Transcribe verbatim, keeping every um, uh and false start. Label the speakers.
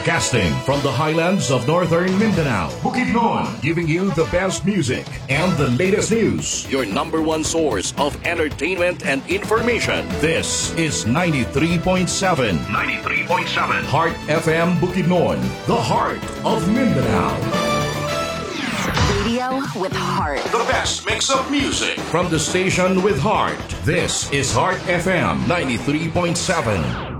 Speaker 1: Broadcasting from the highlands of northern Mindanao, Bukidnon, giving you the best music and the latest news. Your number one source of entertainment and information. This is ninety-three point seven. ninety-three point seven. Heart F M Bukidnon, the heart of Mindanao.
Speaker 2: Radio with heart.
Speaker 1: The best mix of music from the station with heart. This is Heart F M ninety-three point seven.